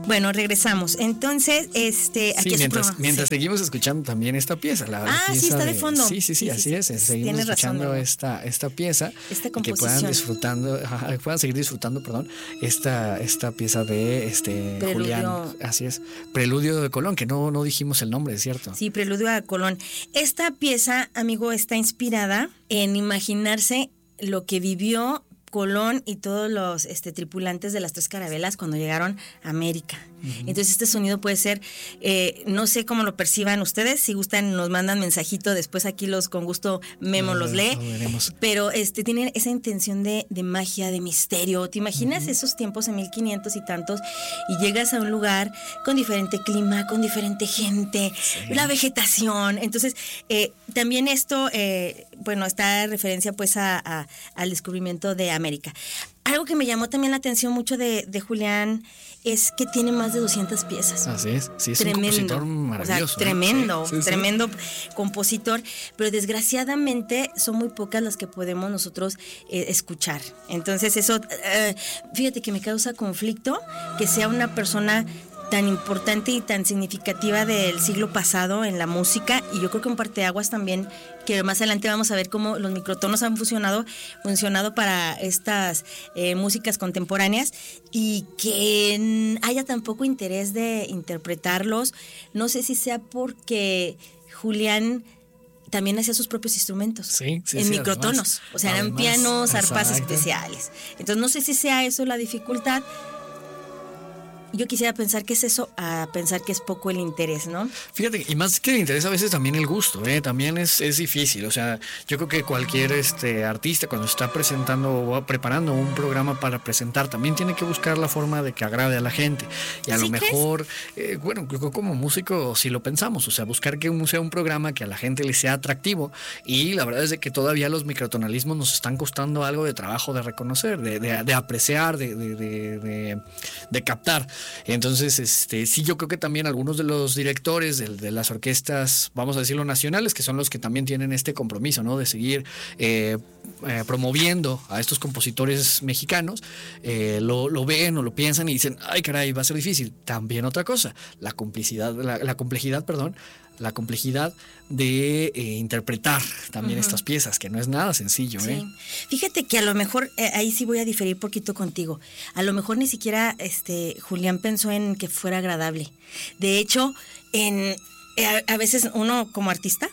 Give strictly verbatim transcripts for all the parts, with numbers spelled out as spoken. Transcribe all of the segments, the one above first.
Bueno, regresamos. Entonces, este, aquí sí, es mientras, programa. mientras sí. seguimos escuchando también esta pieza. La, ah, pieza sí, está de, de fondo. Sí, sí, sí, sí así sí, es. Sí, seguimos tienes escuchando razón, esta, esta pieza. Esta y que puedan disfrutando, ajá, puedan seguir disfrutando, perdón, esta, esta pieza de este Preludio. Julián. Así es. Preludio de Colón, que no, no dijimos el nombre, ¿cierto? Sí, Preludio a Colón. Esta pieza, amigo, está inspirada en imaginarse lo que vivió Colón y todos los este, tripulantes de las tres carabelas cuando llegaron a América. Uh-huh. Entonces este sonido puede ser, eh, no sé cómo lo perciban ustedes, si gustan nos mandan mensajito, después aquí los con gusto Memo no, los lee, no pero este tiene esa intención de, de magia, de misterio. ¿Te imaginas uh-huh. esos tiempos en mil quinientos y tantos y llegas a un lugar con diferente clima, con diferente gente, sí. la vegetación? Entonces eh, también esto, eh, bueno, está referencia pues a, a, al descubrimiento de América. Algo que me llamó también la atención mucho de, de Julián es que tiene más de doscientas piezas. Así es, sí, es tremendo, un compositor maravilloso. O sea, tremendo, ¿eh? sí, sí, tremendo sí. compositor, pero desgraciadamente son muy pocas las que podemos nosotros eh, escuchar. Entonces eso, eh, fíjate que me causa conflicto que sea una persona tan importante y tan significativa del siglo pasado en la música, y yo creo que un parteaguas también, que más adelante vamos a ver cómo los microtonos han funcionado, funcionado para estas eh, músicas contemporáneas, y que haya tan poco interés de interpretarlos. No sé si sea porque Julián también hacía sus propios instrumentos sí, sí, en sí, microtonos, además, o sea, eran además, pianos, arpas exacto. especiales. Entonces no sé si sea eso la dificultad. Yo quisiera pensar que es eso, a pensar que es poco el interés, ¿no? Fíjate, y más que el interés, a veces también el gusto, ¿eh? También es, es difícil. O sea, yo creo que cualquier este artista cuando está presentando o preparando un programa para presentar, también tiene que buscar la forma de que agrade a la gente. Y a ¿Sí lo mejor, eh, bueno, yo creo como músico, si lo pensamos, o sea, buscar que sea un programa que a la gente le sea atractivo. Y la verdad es de que todavía los microtonalismos nos están costando algo de trabajo de reconocer, de, de, de apreciar, de, de, de, de, de captar. Entonces, este, sí, yo creo que también algunos de los directores de, de las orquestas, vamos a decirlo, nacionales, que son los que también tienen este compromiso, ¿no? De seguir eh, eh, promoviendo a estos compositores mexicanos, eh, lo, lo ven o lo piensan y dicen, ay, caray, va a ser difícil. También otra cosa, la complicidad, la, la complejidad, perdón, la complejidad de eh, interpretar también uh-huh. estas piezas, que no es nada sencillo. Sí. ¿eh? Fíjate que a lo mejor, eh, ahí sí voy a diferir poquito contigo, a lo mejor ni siquiera este Julián pensó en que fuera agradable. De hecho, en eh, a, a veces uno como artista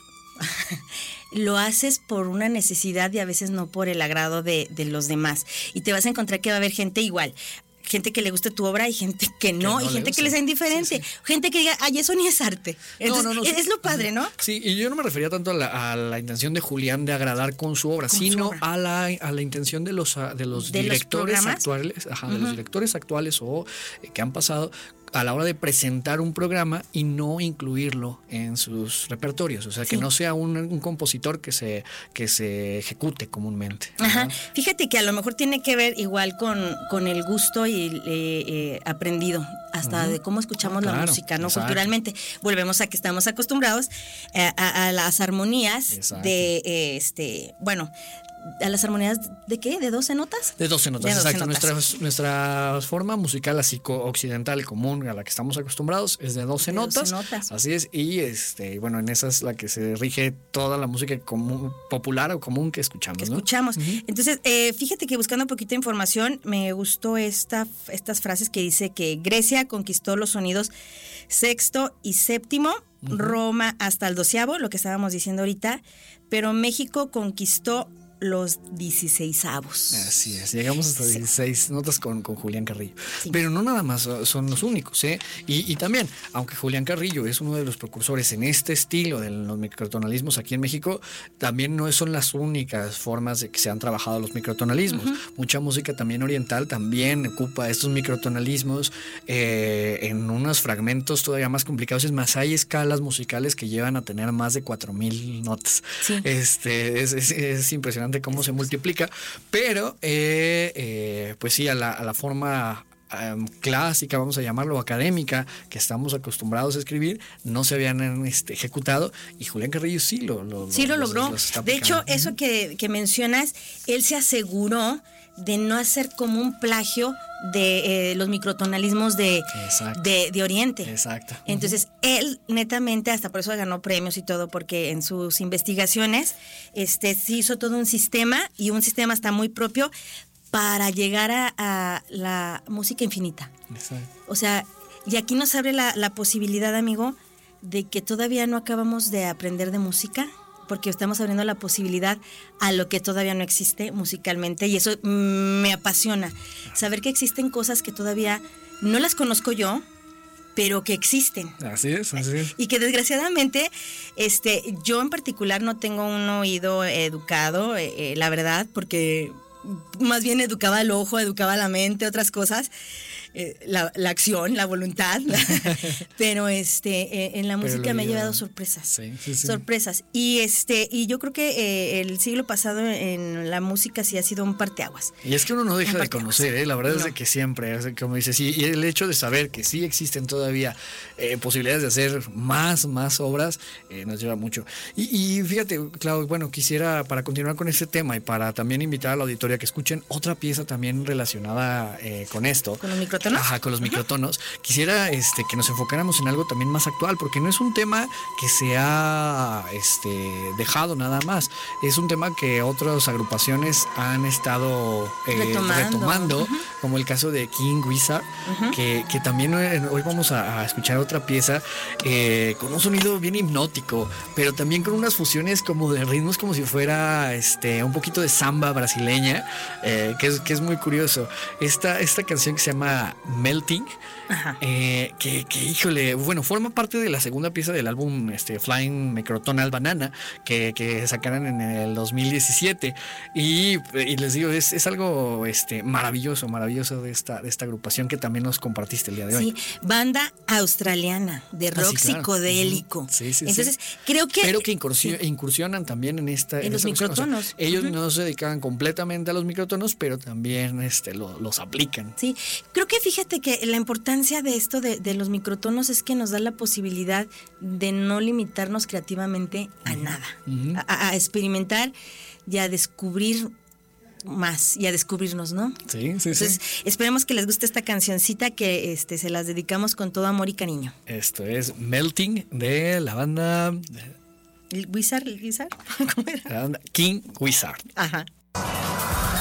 lo haces por una necesidad y a veces no por el agrado de, de los demás. Y te vas a encontrar que va a haber gente igual. Gente que le guste tu obra y gente que no, que no y gente le que le sea indiferente, sí, sí. gente que diga, ay, eso ni es arte. Entonces, no, no, no, es, sí. es lo padre, ¿no? Sí, y yo no me refería tanto a la, a la intención de Julián de agradar con su obra, con sino su obra. A, la, a la intención de los, de los ¿De directores los actuales, ajá, uh-huh. de los directores actuales o eh, que han pasado a la hora de presentar un programa y no incluirlo en sus repertorios, o sea, sí. que no sea un, un compositor que se que se ejecute comúnmente. Ajá. Fíjate que a lo mejor tiene que ver igual con, con el gusto y eh, eh, aprendido, hasta uh-huh. de cómo escuchamos ah, claro, la música, ¿no? Exacto. Culturalmente. Volvemos a que estamos acostumbrados eh, a, a las armonías exacto. de eh, este, bueno, ¿a las armonías de qué? ¿De doce notas? De doce notas, de doce exacto. Notas. Nuestra, nuestra forma musical así occidental común a la que estamos acostumbrados es de doce, de notas, doce notas. Así es, y este bueno, en esa es la que se rige toda la música común, popular o común que escuchamos. Que ¿no? escuchamos. Uh-huh. Entonces, eh, fíjate que buscando un poquito de información, me gustó esta, estas frases que dice que Grecia conquistó los sonidos sexto y séptimo, uh-huh. Roma hasta el doceavo, lo que estábamos diciendo ahorita, pero México conquistó los dieciseisavos. Así es, llegamos hasta sí. dieciséis notas con, con Julián Carrillo. Sí. Pero no nada más son los únicos, ¿eh? Y, y también, aunque Julián Carrillo es uno de los precursores en este estilo de los microtonalismos aquí en México, también no son las únicas formas de que se han trabajado los microtonalismos. Uh-huh. Mucha música también oriental también ocupa estos microtonalismos eh, en unos fragmentos todavía más complicados. Es más, hay escalas musicales que llevan a tener más de cuatro mil notas. Sí. Este, es, es, es impresionante cómo se multiplica, pero eh, eh, pues sí, a la, a la forma um, clásica, vamos a llamarlo académica, que estamos acostumbrados a escribir, no se habían este, ejecutado, y Julián Carrillo sí lo, lo, sí lo los, logró. los de hecho, eso que, que mencionas, él se aseguró de no hacer como un plagio de eh, los microtonalismos de, de, de Oriente. Exacto. Entonces, uh-huh. él netamente, hasta por eso ganó premios y todo, porque en sus investigaciones este, se hizo todo un sistema, y un sistema hasta muy propio, para llegar a, a la música infinita. Exacto. O sea, y aquí nos abre la, la posibilidad, amigo, de que todavía no acabamos de aprender de música, porque estamos abriendo la posibilidad a lo que todavía no existe musicalmente, y eso me apasiona, saber que existen cosas que todavía no las conozco yo, pero que existen. Así es, así es. Y que desgraciadamente, este, yo en particular no tengo un oído educado, eh, eh, la verdad, porque más bien educaba el ojo, educaba la mente, otras cosas. Eh, la, la acción, la voluntad, pero este eh, en la música Pero me ha llevado sorpresas, sí, sí, sí. sorpresas, y este y yo creo que eh, el siglo pasado en la música sí ha sido un parteaguas. Y es que uno no deja de conocer, ¿eh? La verdad no. es de que siempre, es de, como dices, y, y el hecho de saber que sí existen todavía eh, posibilidades de hacer más, más obras, eh, nos lleva mucho. Y, y fíjate, Clau, bueno, quisiera, para continuar con este tema y para también invitar a la auditoría que escuchen otra pieza también relacionada eh, con esto. Con los microtonos. Ajá, con los microtonos. Uh-huh. Quisiera este, que nos enfocáramos en algo también más actual, porque no es un tema que se ha este, dejado nada más. Es un tema que otras agrupaciones han estado eh, retomando, retomando uh-huh. como el caso de King Gizzard, uh-huh. que, que también hoy vamos a, a escuchar otra pieza eh, con un sonido bien hipnótico, pero también con unas fusiones como de ritmos como si fuera este, un poquito de samba brasileña, eh, que, es, que es muy curioso. Esta, esta canción que se llama Melting, eh, que, que híjole, bueno, forma parte de la segunda pieza del álbum este, Flying Microtonal Banana, que, que sacaron en el dos mil diecisiete, y, y les digo, es, es algo este, maravilloso, maravilloso de esta, de esta agrupación que también nos compartiste el día de hoy. Sí, banda australiana de rock ah, sí, claro. psicodélico. Sí, sí, Entonces, sí. creo que... Pero que incursionan, sí. incursionan también en esta... En, en los esta microtonos. O sea, ellos uh-huh. no se dedicaban completamente a los microtonos, pero también este, lo, los aplican. Sí, creo que fíjate que la importancia de esto de, de los microtonos es que nos da la posibilidad de no limitarnos creativamente a uh-huh. nada, uh-huh. A, a experimentar y a descubrir más y a descubrirnos, ¿no? Sí, sí, Entonces, sí. esperemos que les guste esta cancioncita que este, se las dedicamos con todo amor y cariño. Esto es Melting de la banda... ¿El Gizzard? ¿El Gizzard? ¿Cómo era? La banda King Gizzard. Ajá.